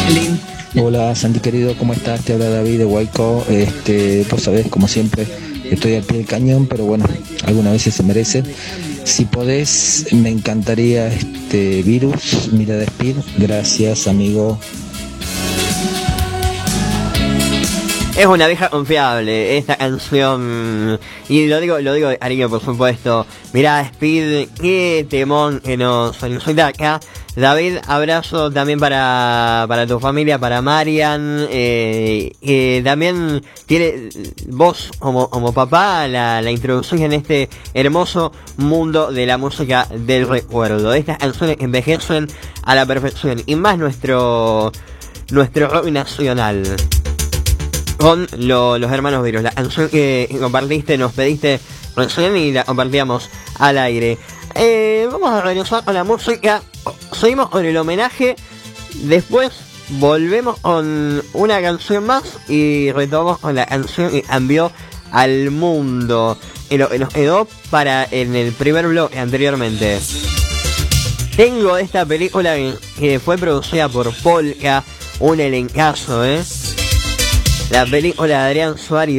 Hola Santi querido, ¿cómo estás? Te habla David de Huayco. Vos sabés, como siempre, estoy al pie del cañón, pero bueno, algunas veces se merece. Si podés, me encantaría Virus, Mirada Speed. Gracias, amigo. Es una vieja confiable esta canción. Y lo digo de cariño, por supuesto. Mirá, Speed, qué temón que nos solicita acá. David, abrazo también para tu familia, para Marian. Que también tiene vos como papá la introducción en este hermoso mundo de la música del recuerdo. Estas canciones envejecen a la perfección. Y más nuestro rock nacional. Con los hermanos Virus, la canción que compartiste, nos pediste recién y la compartíamos al aire. Vamos a regresar con la música, seguimos con el homenaje, después volvemos con una canción más y retomamos con la canción que cambió al mundo, y lo que nos quedó para en el primer bloque anteriormente. Tengo esta película que fue producida por Polka, un elencazo, la película de Adrián Suárez.